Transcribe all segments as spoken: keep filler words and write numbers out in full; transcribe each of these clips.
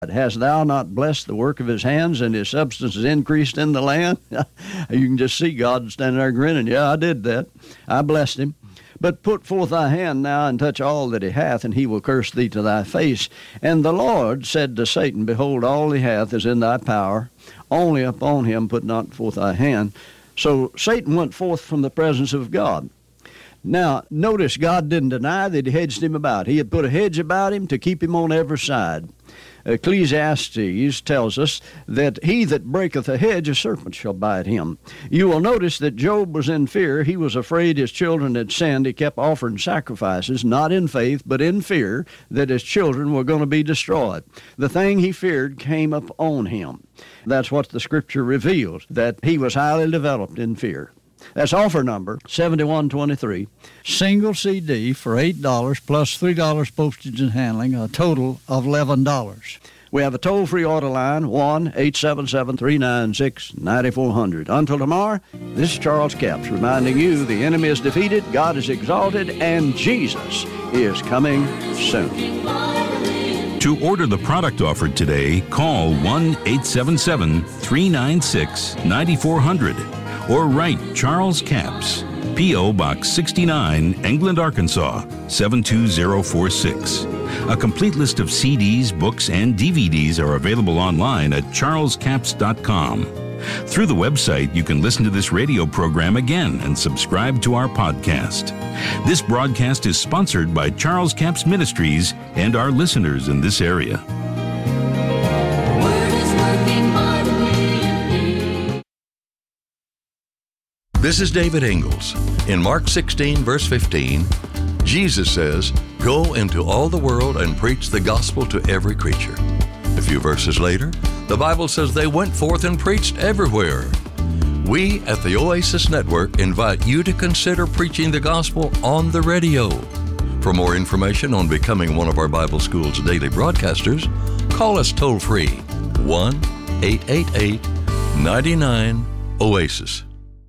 Hast thou not blessed the work of his hands, and his substance is increased in the land? You can just see God standing there grinning. Yeah, I did that. I blessed him. But put forth thy hand now, and touch all that he hath, and he will curse thee to thy face. And the Lord said to Satan, Behold, all he hath is in thy power. Only upon him put not forth thy hand. So Satan went forth from the presence of God. Now, notice God didn't deny that he hedged him about. He had put a hedge about him to keep him on every side. Ecclesiastes tells us that he that breaketh a hedge, a serpent shall bite him. You will notice that Job was in fear. He was afraid his children had sinned. He kept offering sacrifices, not in faith, but in fear that his children were going to be destroyed. The thing he feared came up on him. That's what the Scripture reveals, that he was highly developed in fear. That's offer number seventy-one twenty-three. Single C D for eight dollars plus three dollars postage and handling, a total of eleven dollars. We have a toll-free order line, one eight seven seven, three nine six, nine four zero zero. Until tomorrow, this is Charles Capps reminding you the enemy is defeated, God is exalted, and Jesus is coming soon. To order the product offered today, call one eight seven seven, three nine six, nine four zero zero. Or write Charles Capps, P O. Box sixty-nine, England, Arkansas, seven two zero four six. A complete list of C Ds, books, and D V Ds are available online at charles capps dot com. Through the website, you can listen to this radio program again and subscribe to our podcast. This broadcast is sponsored by Charles Capps Ministries and our listeners in this area. This is David Ingalls. In Mark sixteen, verse fifteen, Jesus says, "Go into all the world and preach the gospel to every creature." A few verses later, the Bible says they went forth and preached everywhere. We at the Oasis Network invite you to consider preaching the gospel on the radio. For more information on becoming one of our Bible School's daily broadcasters, call us toll-free, one eight eight eight, nine nine, OASIS.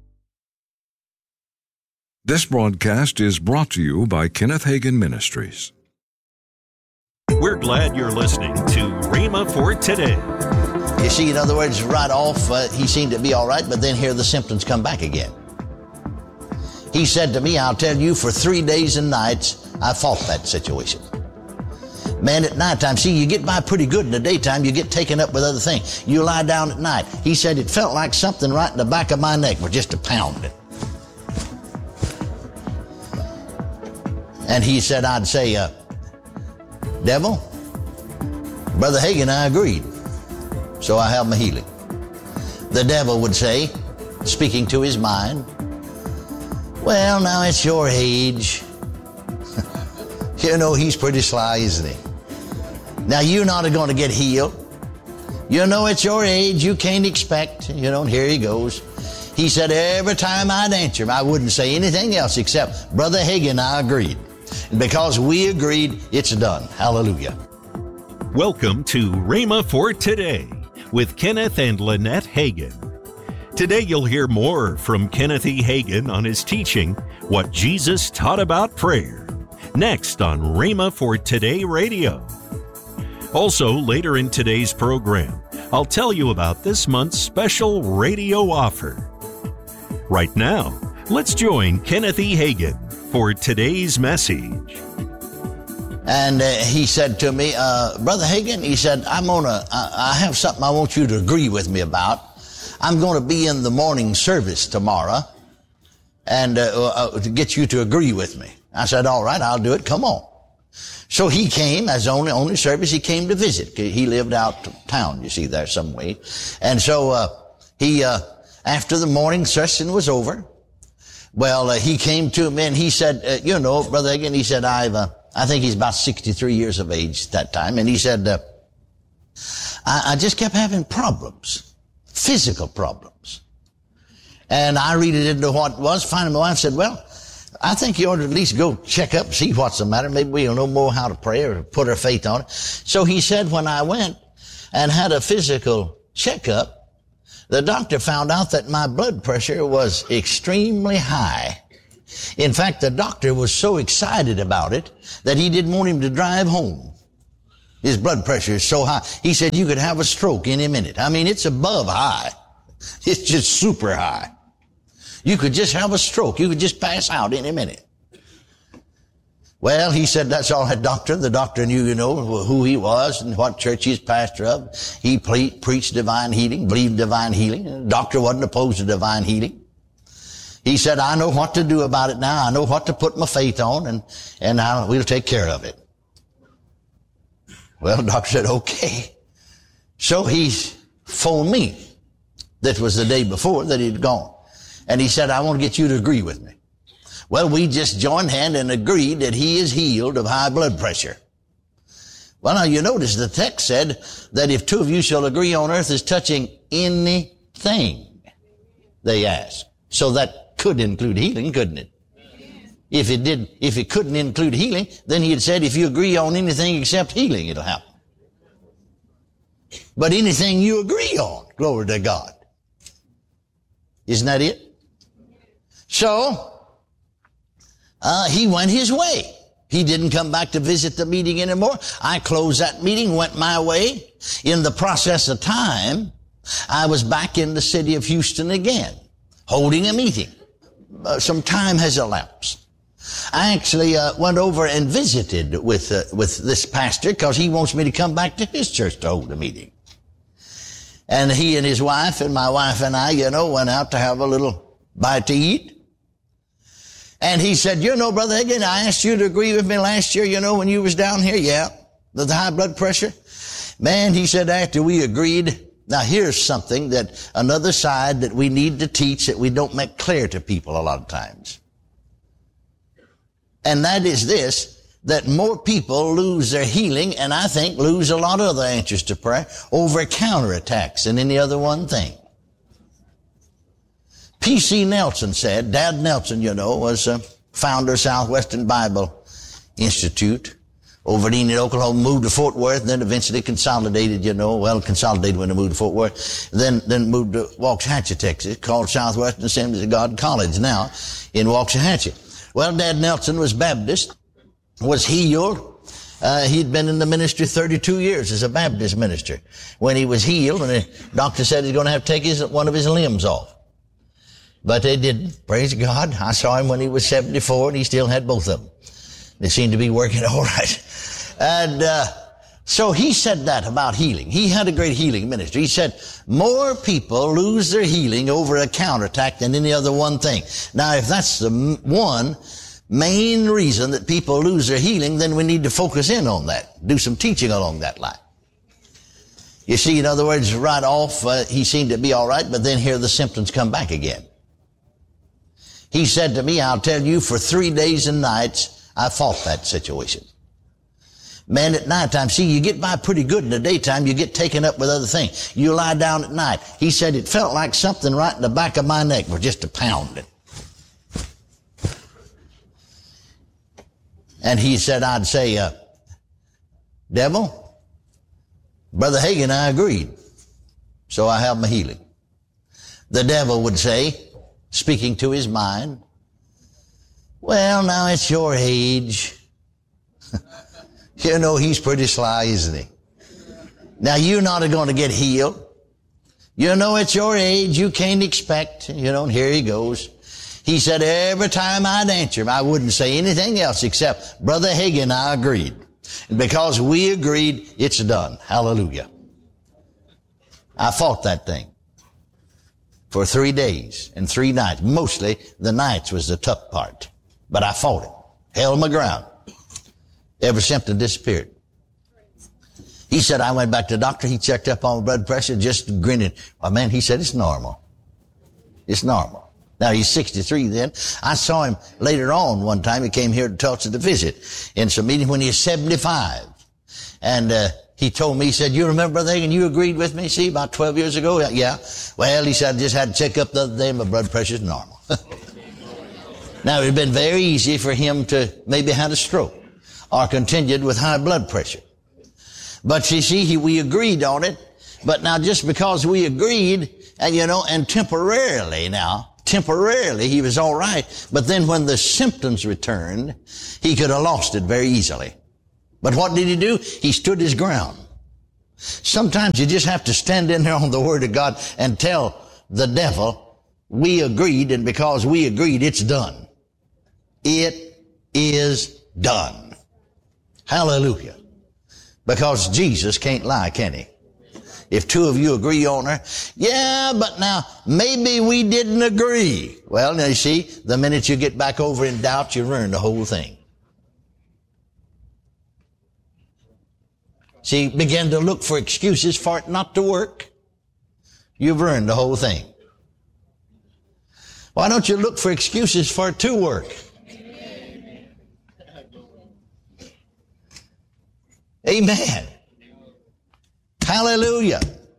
This broadcast is brought to you by Kenneth Hagin Ministries. We're glad you're listening to Rhema for Today. You see, in other words, right off, uh, he seemed to be all right, but then here the symptoms come back again. He said to me, I'll tell you, for three days and nights, I fought that situation. Man, at nighttime, see, you get by pretty good. In the daytime, you get taken up with other things. You lie down at night. He said it felt like something right in the back of my neck was just a pounding. And he said, I'd say, uh, devil, Brother Hagin, I agreed. So I have my healing. The devil would say, speaking to his mind, well, now it's your age. You know, he's pretty sly, isn't he? Now, you're not going to get healed. You know, it's your age. You can't expect. You know, and here he goes. He said every time I'd answer him, I wouldn't say anything else except, Brother Hagin, I agreed. And because we agreed, it's done. Hallelujah. Welcome to Rhema for Today with Kenneth and Lynette Hagin. Today you'll hear more from Kenneth E. Hagin on his teaching, What Jesus Taught About Prayer, next on Rhema for Today Radio. Also, later in today's program, I'll tell you about this month's special radio offer. Right now, let's join Kenneth E. Hagin for today's message. And uh, he said to me, uh, Brother Hagin, he said, I'm gonna, I, I have something I want you to agree with me about. I'm going to be in the morning service tomorrow and uh, uh, to get you to agree with me. I said, all right, I'll do it. Come on. So he came as only, only service. He came to visit. He lived out of town, you see, there some way. And so, uh, he, uh, after the morning session was over, well, uh, he came to me and he said, uh, you know, Brother Hagin, he said, I've, uh, I think he's about sixty-three years of age at that time. And he said, uh, I, I just kept having problems, physical problems. And I read it into what it was. Finally, my wife said, well, I think you ought to at least go check up, see what's the matter. Maybe we'll know more how to pray or put our faith on it. So he said, when I went and had a physical checkup, the doctor found out that my blood pressure was extremely high. In fact, the doctor was so excited about it that he didn't want him to drive home. His blood pressure is so high. He said you could have a stroke any minute. I mean, it's above high. It's just super high. You could just have a stroke. You could just pass out any minute. Well, he said, that's all right, doctor. The doctor knew, you know, who he was and what church he's pastor of. He pre- preached divine healing, believed divine healing. The doctor wasn't opposed to divine healing. He said, I know what to do about it now. I know what to put my faith on, and, and I'll, we'll take care of it. Well, the doctor said, okay. So he phoned me. That was the day before that he'd gone. And he said, I want to get you to agree with me. Well, we just joined hand and agreed that he is healed of high blood pressure. Well, now you notice the text said that if two of you shall agree on earth as touching anything, they asked. So that could include healing, couldn't it? If it did, if it couldn't include healing, then he had said, if you agree on anything except healing, it'll happen. But anything you agree on, glory to God. Isn't that it? So, uh, he went his way. He didn't come back to visit the meeting anymore. I closed that meeting, went my way. In the process of time, I was back in the city of Houston again, holding a meeting. Uh, some time has elapsed. I actually uh, went over and visited with uh, with this pastor because he wants me to come back to his church to hold a meeting. And he and his wife and my wife and I, you know, went out to have a little bite to eat. And he said, you know, Brother Hagin, I asked you to agree with me last year, you know, when you was down here. Yeah, with the high blood pressure. Man, he said, after we agreed. Now, here's something that another side that we need to teach that we don't make clear to people a lot of times. And that is this, that more people lose their healing, and I think lose a lot of other answers to prayer, over counterattacks than any other one thing. P C Nelson said, Dad Nelson, you know, was a founder of Southwestern Bible Institute over in Enid, Oklahoma, moved to Fort Worth, and then eventually consolidated, you know, well, consolidated when they moved to Fort Worth, then, then moved to Waxahachie, Texas, called Southwestern Assemblies of God College now in Waxahachie. Well, Dad Nelson was Baptist, was healed. Uh, he'd been in the ministry thirty-two years as a Baptist minister. When he was healed, and the doctor said he's going to have to take his, one of his limbs off. But they didn't. Praise God. I saw him when he was seventy-four, and he still had both of them. They seemed to be working all right. And uh, so he said that about healing. He had a great healing ministry. He said, more people lose their healing over a counterattack than any other one thing. Now, if that's the one main reason that people lose their healing, then we need to focus in on that. Do some teaching along that line. You see, in other words, right off, uh, he seemed to be all right, but then here the symptoms come back again. He said to me, I'll tell you, for three days and nights, I fought that situation. Man, at nighttime, see, you get by pretty good in the daytime, you get taken up with other things. You lie down at night. He said it felt like something right in the back of my neck was just a pounding. And he said, I'd say, uh, devil, Brother Hagin, I agreed. So I have my healing. The devil would say, speaking to his mind, well, now it's your age. You know, he's pretty sly, isn't he? Now, you're not going to get healed. You know, it's your age. You can't expect. You know, and here he goes. He said every time I'd answer him, I wouldn't say anything else except, Brother Hagin, I agreed. And because we agreed, it's done. Hallelujah. I fought that thing for three days and three nights. Mostly the nights was the tough part. But I fought it. Held my ground. Every symptom disappeared. He said, I went back to the doctor. He checked up on my blood pressure, just grinning. Well, man, he said, it's normal. It's normal. Now, he's sixty-three then. I saw him later on one time. He came here to Tulsa to visit in some meeting when he was seventy-five. And uh, he told me, he said, you remember, Brother Hagin, you agreed with me, see, about twelve years ago? Yeah. Well, he said, I just had to check up the other day and my blood pressure's normal. Now, it had been very easy for him to maybe had a stroke or continued with high blood pressure. But you see, he, we agreed on it. But now, just because we agreed, and you know, and temporarily now, temporarily he was all right. But then when the symptoms returned, he could have lost it very easily. But what did he do? He stood his ground. Sometimes you just have to stand in there on the Word of God and tell the devil, we agreed, and because we agreed, it's done. It is done. Hallelujah. Because Jesus can't lie, can he? If two of you agree on her, yeah, but now maybe we didn't agree. Well, now you see, the minute you get back over in doubt, you ruin the whole thing. See, begin to look for excuses for it not to work. You've ruined the whole thing. Why don't you look for excuses for it to work? Amen. Hallelujah.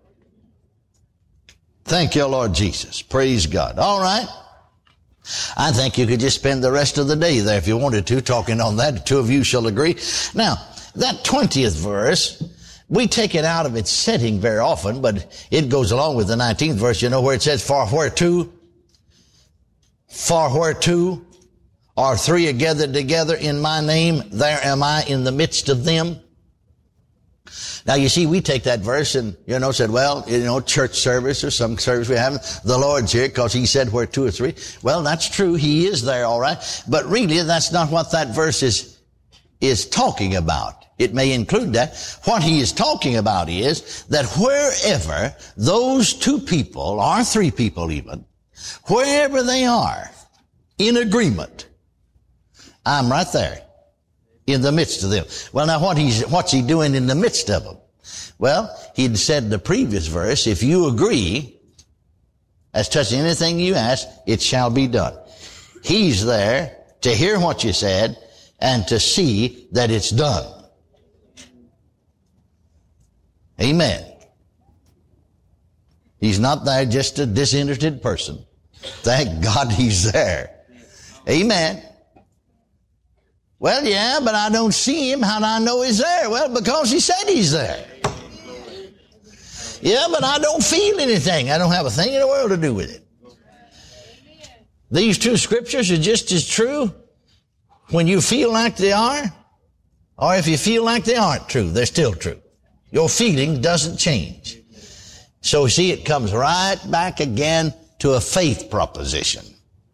Thank you, Lord Jesus. Praise God. All right. I think you could just spend the rest of the day there if you wanted to, talking on that. The two of you shall agree. Now, that twentieth verse, we take it out of its setting very often, but it goes along with the nineteenth verse. You know where it says, for where two, for where two or three are gathered together in my name, there am I in the midst of them. Now, you see, we take that verse and, you know, said, well, you know, church service or some service we have, the Lord's here because he said where two or three. Well, that's true. He is there, all right. But really, that's not what that verse is, is talking about. It may include that. What he is talking about is that wherever those two people, or three people even, wherever they are, in agreement, I'm right there. In the midst of them. Well, now what he's, what's he doing in the midst of them? Well, he'd said in the previous verse, if you agree, as touching anything you ask, it shall be done. He's there to hear what you said and to see that it's done. Amen. He's not there just a disinterested person. Thank God he's there. Amen. Well, yeah, but I don't see him. How do I know he's there? Well, because he said he's there. Yeah, but I don't feel anything. I don't have a thing in the world to do with it. These two scriptures are just as true when you feel like they are, or if you feel like they aren't true, they're still true. Your feeling doesn't change. So see, it comes right back again to a faith proposition.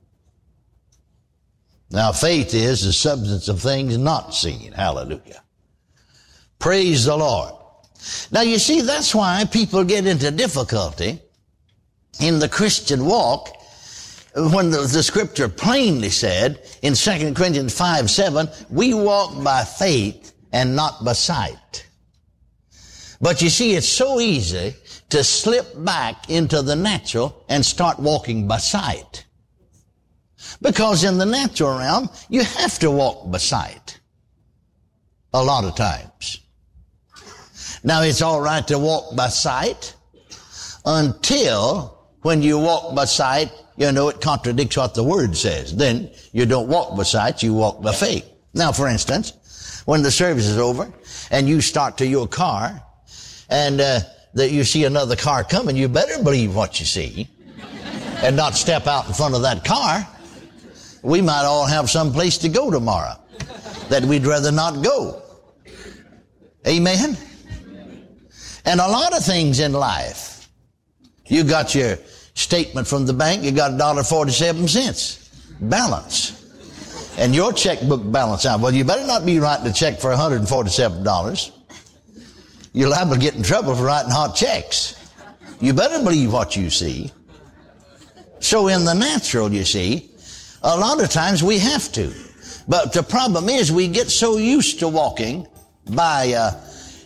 Now, faith is the substance of things not seen. Hallelujah. Praise the Lord. Now, you see, that's why people get into difficulty in the Christian walk when the, the Scripture plainly said in Second Corinthians five seven, we walk by faith and not by sight. But you see, it's so easy to slip back into the natural and start walking by sight. Because in the natural realm, you have to walk by sight. A lot of times. Now, it's all right to walk by sight until when you walk by sight, you know, it contradicts what the Word says. Then you don't walk by sight, you walk by faith. Now, for instance, when the service is over and you start to your car and uh, that you see another car coming, you better believe what you see and not step out in front of that car. We might all have some place to go tomorrow that we'd rather not go. Amen? And a lot of things in life. You got your statement from the bank, you got one dollar and forty-seven cents balance. And your checkbook balance out. Well, you better not be writing a check for one hundred forty-seven dollars. You're liable to get in trouble for writing hot checks. You better believe what you see. So in the natural, you see, a lot of times we have to. But the problem is we get so used to walking by uh,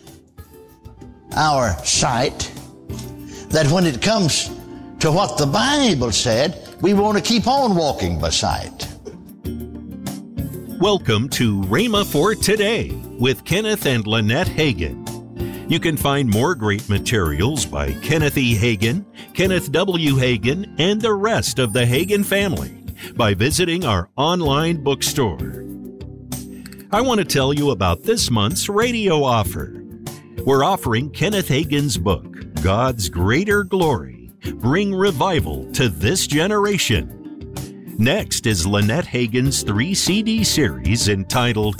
our sight that when it comes to what the Bible said, we want to keep on walking by sight. Welcome to Rhema for Today with Kenneth and Lynette Hagin. You can find more great materials by Kenneth E. Hagin, Kenneth W. Hagin, and the rest of the Hagin family by visiting our online bookstore. I want to tell you about this month's radio offer. We're offering Kenneth Hagin's book, God's Greater Glory, Bring Revival to This Generation. Next is Lynette Hagin's three C D series entitled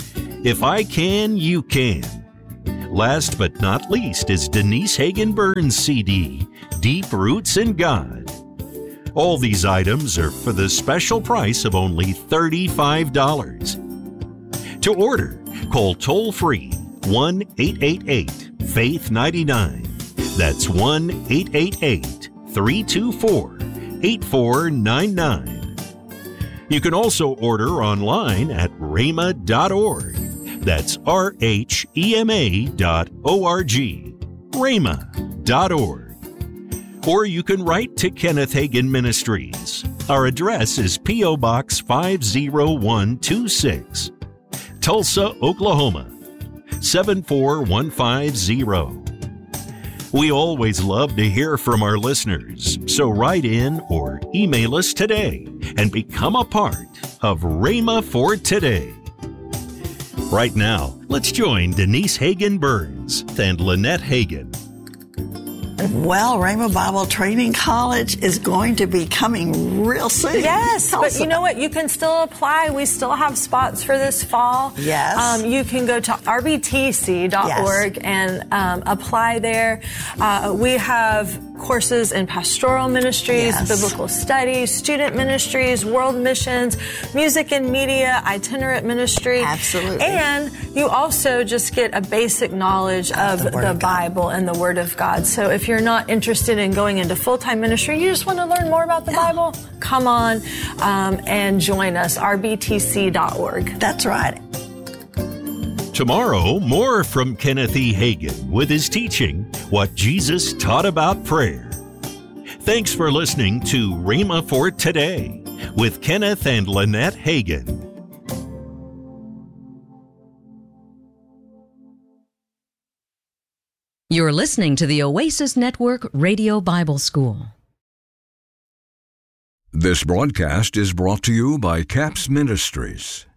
If I Can, You Can. Last but not least is Denise Hagin Burns C D, Deep Roots in God. All these items are for the special price of only thirty-five dollars. To order, call toll-free one eight eight eight, faith ninety-nine. That's one eight eight eight, three two four, eight four nine nine. You can also order online at rhema dot org. That's R H E M A dot O R G, rhema dot org. Or you can write to Kenneth Hagin Ministries. Our address is P O. Box five oh one two six, Tulsa, Oklahoma, seven four one five zero. We always love to hear from our listeners, so write in or email us today and become a part of Rhema for Today. Right now, let's join Denise Hagin Burns and Lynette Hagin. Well, Rhema Bible Training College is going to be coming real soon. Yes, Tell but us you know about- what? You can still apply. We still have spots for this fall. Yes. Um, you can go to r b t c dot org Yes. and um, apply there. Uh, we have courses in pastoral ministries, Yes. biblical studies, student ministries, world missions, music and media, itinerant ministry. Absolutely. And you also just get a basic knowledge of the the, Word of God. Bible and the Word of God. So if you're not interested in going into full-time ministry, you just want to learn more about the Yeah. Bible, come on um, and join us, r b t c dot org. That's right. Tomorrow, more from Kenneth E. Hagin with his teaching, What Jesus Taught About Prayer. Thanks for listening to Rhema for Today with Kenneth and Lynette Hagin. You're listening to the Oasis Network Radio Bible School. This broadcast is brought to you by CAPS Ministries.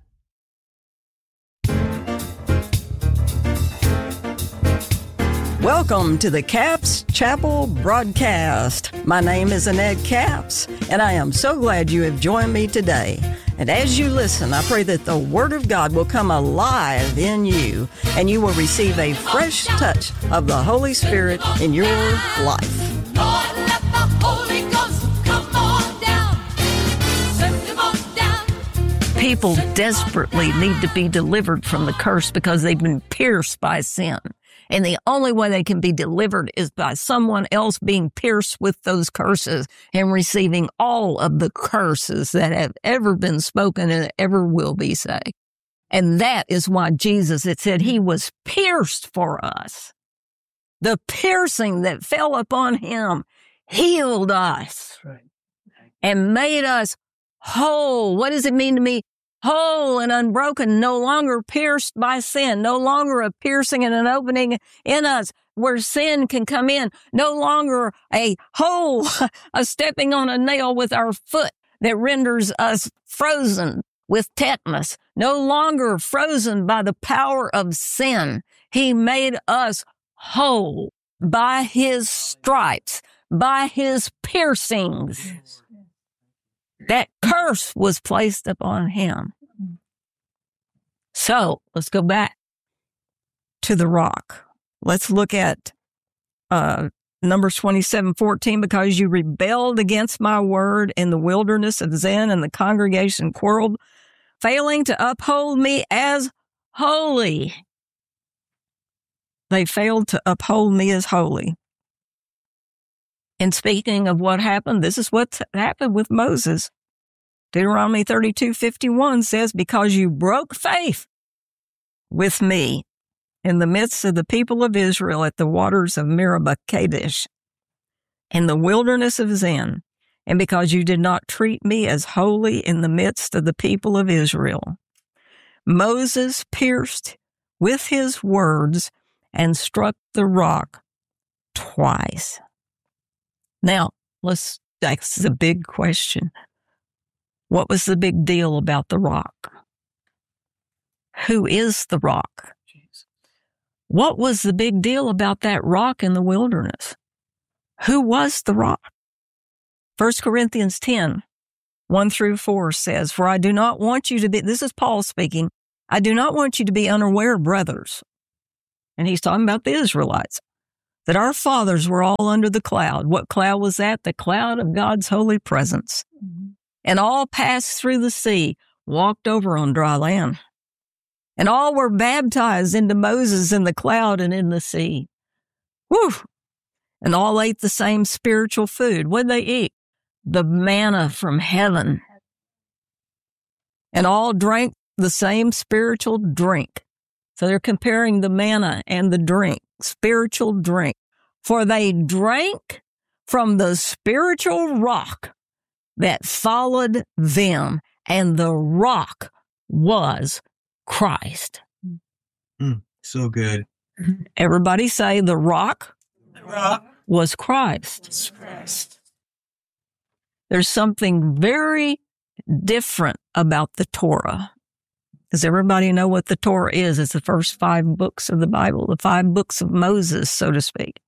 Welcome to the Capps Chapel broadcast. My name is Annette Capps, and I am so glad you have joined me today. And as you listen, I pray that the Word of God will come alive in you, and you will receive a fresh touch of the Holy Spirit in your life. Lord, let the Holy Ghost come on down. Send him on down. People desperately need to be delivered from the curse because they've been pierced by sin. And the only way they can be delivered is by someone else being pierced with those curses and receiving all of the curses that have ever been spoken and ever will be said. And that is why Jesus, it said he was pierced for us. The piercing that fell upon him healed us and made us whole. What does it mean to me? Whole and unbroken, no longer pierced by sin, no longer a piercing and an opening in us where sin can come in, no longer a hole, a stepping on a nail with our foot that renders us frozen with tetanus, no longer frozen by the power of sin. He made us whole by his stripes, by his piercings. That curse was placed upon him. So let's go back To the rock. Let's look at uh, Numbers twenty-seven fourteen. Because you rebelled against my word in the wilderness of Zin, and the congregation quarreled, failing to uphold me as holy. They failed to uphold me as holy. And speaking of what happened, this is what happened with Moses. Deuteronomy thirty-two fifty-one says, because you broke faith with me in the midst of the people of Israel at the waters of Meribah Kadesh, in the wilderness of Zin, and because you did not treat me as holy in the midst of the people of Israel. Moses pierced with his words and struck the rock twice. Now, let's, that's the big question. What was the big deal about the rock? Who is the rock? What was the big deal about that rock in the wilderness? Who was the rock? First Corinthians ten, one through four says, for I do not want you to be, this is Paul speaking, I do not want you to be unaware, brothers. And he's talking about the Israelites, that our fathers were all under the cloud. What cloud was that? The cloud of God's holy presence. Mm-hmm. And all passed through the sea, walked over on dry land. And all were baptized into Moses in the cloud and in the sea. Whew! And all ate the same spiritual food. What did they eat? The manna from heaven. And all drank the same spiritual drink. So they're comparing the manna and the drink, spiritual drink. For they drank from the spiritual rock that followed them, and the rock was Christ. Mm, so good. Everybody say the rock, the rock was Christ. was Christ. There's something very different about the Torah. Does everybody know what the Torah is? It's the first five books of the Bible, the five books of Moses, so to speak.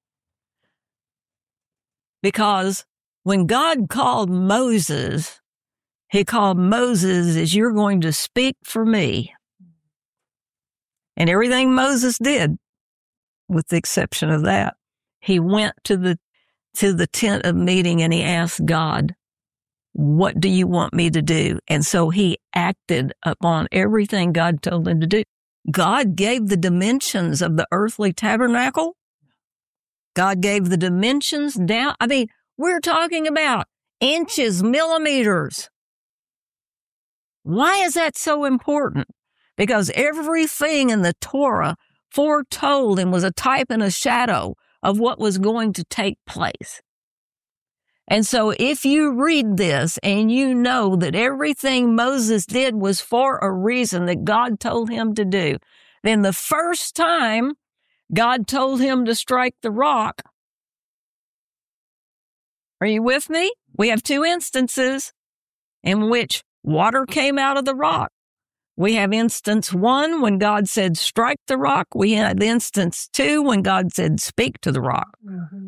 Because when God called Moses, he called Moses as you're going to speak for me. And everything Moses did, with the exception of that, he went to the to the tent of meeting and he asked God, what do you want me to do? And so he acted upon everything God told him to do. God gave the dimensions of the earthly tabernacle. God gave the dimensions down. I mean, we're talking about inches, millimeters. Why is that so important? Because everything in the Torah foretold and was a type and a shadow of what was going to take place. And so if you read this and you know that everything Moses did was for a reason that God told him to do, then the first time God told him to strike the rock, are you with me? We have two instances in which water came out of the rock. We have instance one when God said, strike the rock. We had instance two when God said, speak to the rock. Mm-hmm.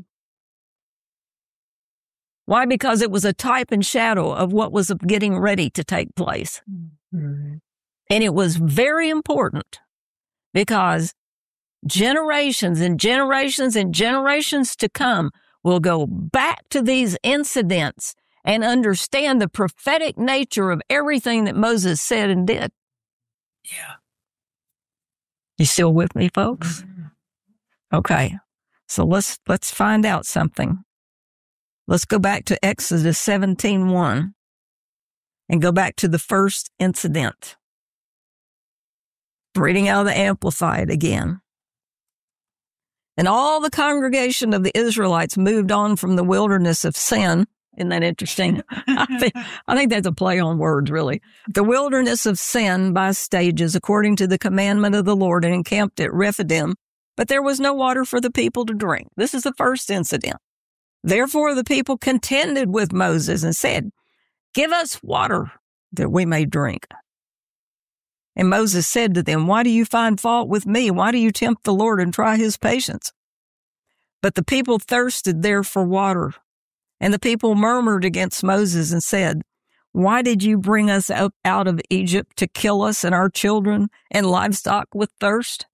Why? Because it was a type and shadow of what was getting ready to take place. Mm-hmm. And it was very important because generations and generations and generations to come will go back to these incidents and understand the prophetic nature of everything that Moses said and did. Yeah. You still with me, folks? Mm-hmm. Okay. So let's let's find out something. Let's go back to Exodus seventeen one and go back to the first incident. Reading out of the Amplified again. And all the congregation of the Israelites moved on from the wilderness of sin. Isn't that interesting? I, think, I think that's a play on words, really. The wilderness of sin by stages according to the commandment of the Lord and encamped at Rephidim, but there was no water for the people to drink. This is the first incident. Therefore, the people contended with Moses and said, give us water that we may drink. And Moses said to them, why do you find fault with me? Why do you tempt the Lord and try his patience? But the people thirsted there for water. And the people murmured against Moses and said, why did you bring us up out of Egypt to kill us and our children and livestock with thirst?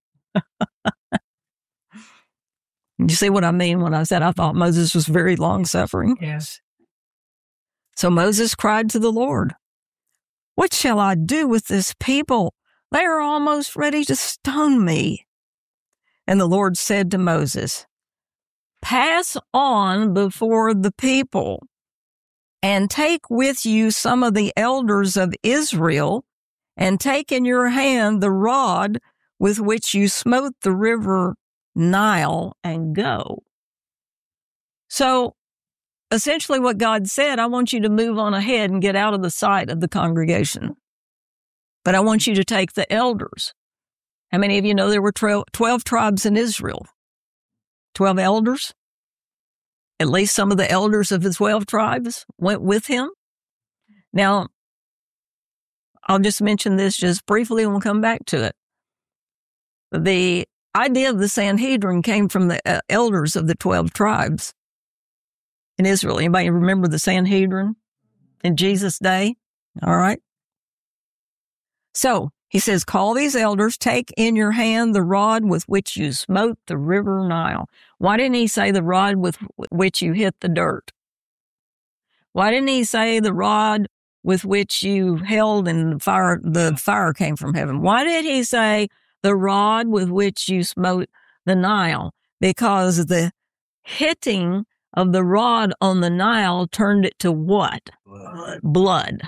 You see what I mean when I said I thought Moses was very long-suffering? Yes. So Moses cried to the Lord, what shall I do with this people? They are almost ready to stone me. And the Lord said to Moses, pass on before the people and take with you some of the elders of Israel and take in your hand the rod with which you smote the river Nile and go. So essentially what God said, I want you to move on ahead and get out of the sight of the congregation. But I want you to take the elders. How many of you know there were twelve, twelve tribes in Israel? twelve elders? At least some of the elders of the twelve tribes went with him. Now, I'll just mention this just briefly and we'll come back to it. The idea of the Sanhedrin came from the uh, elders of the twelve tribes in Israel. Anybody remember the Sanhedrin in Jesus' day? All right. So He says, call these elders, take in your hand the rod with which you smote the river Nile. Why didn't he say the rod with which you hit the dirt? Why didn't he say the rod with which you held and the fire, the fire came from heaven? Why did he say the rod with which you smote the Nile? Because the hitting of the rod on the Nile turned it to what? Blood. Blood.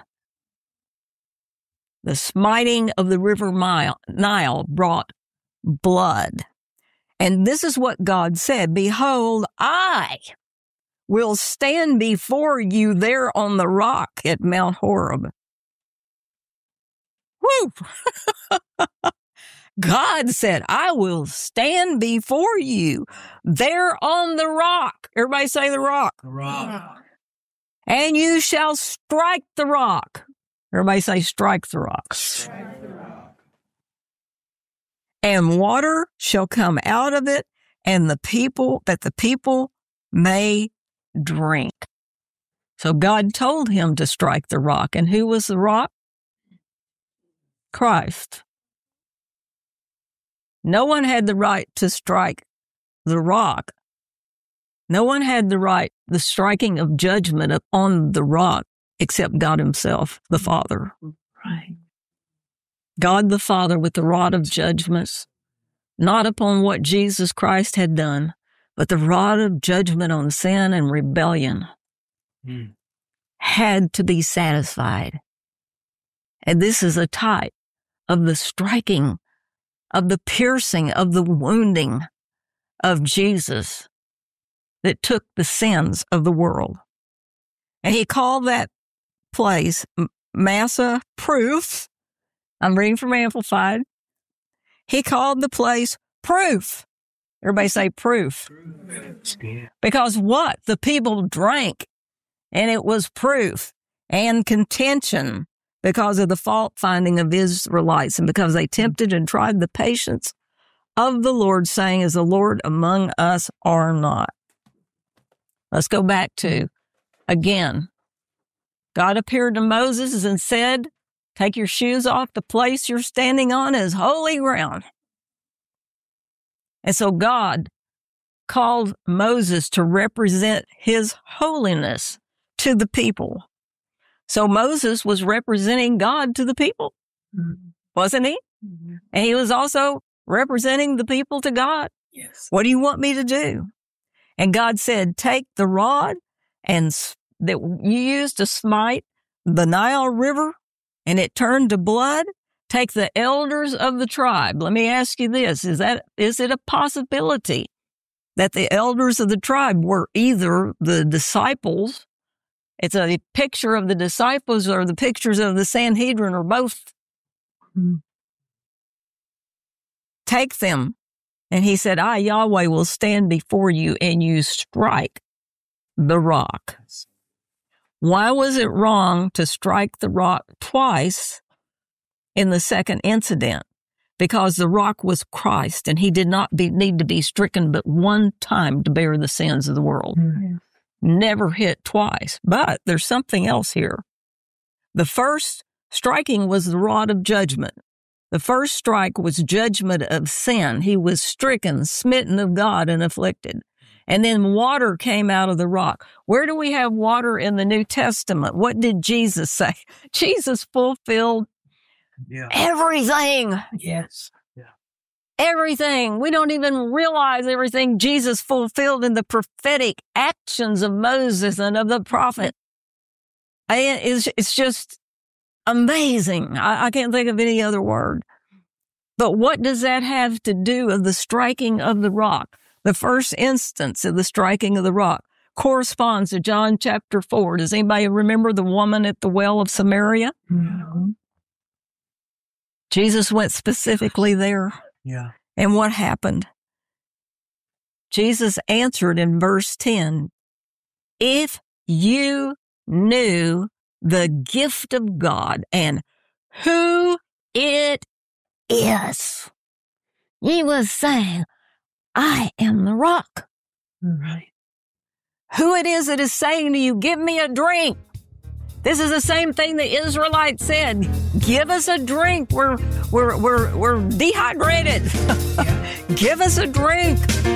The smiting of the river Nile brought blood. And this is what God said, behold, I will stand before you there on the rock at Mount Horeb. Woo! God said, I will stand before you there on the rock. Everybody say the rock. The rock. And you shall strike the rock. Everybody say strike the rock. Strike the rock. And water shall come out of it, and the people, that the people may drink. So God told him to strike the rock. And who was the rock? Christ. No one had the right to strike the rock. No one had the right, the striking of judgment on the rock, except God himself, the Father. Right. God the Father with the rod of judgments, not upon what Jesus Christ had done, but the rod of judgment on sin and rebellion mm. had to be satisfied. And this is a type of the striking, of the piercing, of the wounding of Jesus that took the sins of the world. And he called that place Massa Proof. I'm reading from Amplified. He called the place Proof. Everybody say proof. Because what? The people drank, and it was proof and contention because of the fault finding of Israelites and because they tempted and tried the patience of the Lord, saying, is the Lord among us or not? Let's go back to, again, God appeared to Moses and said, take your shoes off. The place you're standing on is holy ground. And so God called Moses to represent his holiness to the people. So Moses was representing God to the people, mm-hmm. wasn't he? Mm-hmm. And he was also representing the people to God. Yes. What do you want me to do? And God said, take the rod and that you used to smite the Nile River, and it turned to blood. Take the elders of the tribe. Let me ask you this. Is that, is it a possibility that the elders of the tribe were either the disciples? It's a picture of the disciples or the pictures of the Sanhedrin or both. Mm-hmm. Take them. And he said, I, Yahweh, will stand before you and you strike the rock. Why was it wrong to strike the rock twice in the second incident? Because the rock was Christ, and he did not be, need to be stricken but one time to bear the sins of the world. Mm-hmm. Never hit twice. But there's something else here. The first striking was the rod of judgment. The first strike was judgment of sin. He was stricken, smitten of God, and afflicted. And then water came out of the rock. Where do we have water in the New Testament? What did Jesus say? Jesus fulfilled yeah. everything. Yes. Yeah. Everything. We don't even realize everything Jesus fulfilled in the prophetic actions of Moses and of the prophet. And it's, it's just amazing. I, I can't think of any other word. But what does that have to do with the striking of the rock? The first instance of the striking of the rock corresponds to John chapter four. Does anybody remember the woman at the well of Samaria? Mm-hmm. Jesus went specifically there. Yeah. And what happened? Jesus answered in verse ten, if you knew the gift of God and who it is, he was saying, I am the rock. Right. Who it is that is saying to you, give me a drink. This is the same thing the Israelites said. Give us a drink. We're we're we're we're dehydrated. Give us a drink.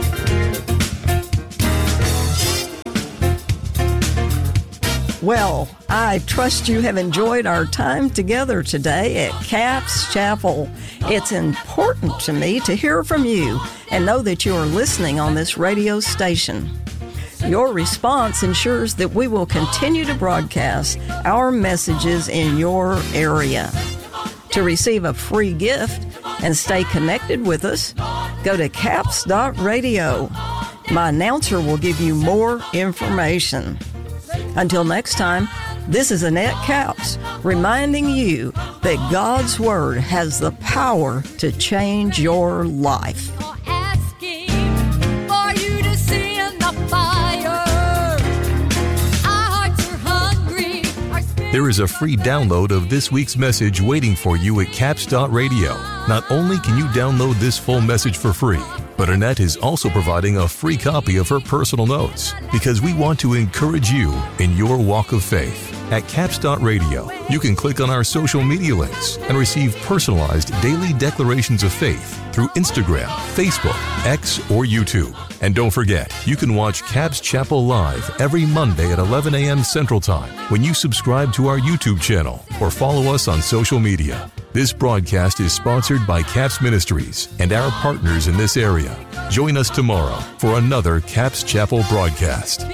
Well, I trust you have enjoyed our time together today at Capps Chapel. It's important to me to hear from you and know that you are listening on this radio station. Your response ensures that we will continue to broadcast our messages in your area. To receive a free gift and stay connected with us, go to capps dot radio. My announcer will give you more information. Until next time, this is Annette Capps reminding you that God's Word has the power to change your life. Asking for you to send the fire. Our hearts are hungry. Our spirits There is a free download of this week's message waiting for you at capps dot radio. Not only can you download this full message for free, but Annette is also providing a free copy of her personal notes because we want to encourage you in your walk of faith. At capps dot radio, you can click on our social media links and receive personalized daily declarations of faith through Instagram, Facebook, X, or YouTube. And don't forget, you can watch Capps Chapel live every Monday at eleven a.m. Central Time when you subscribe to our YouTube channel or follow us on social media. This broadcast is sponsored by Capps Ministries and our partners in this area. Join us tomorrow for another Capps Chapel broadcast.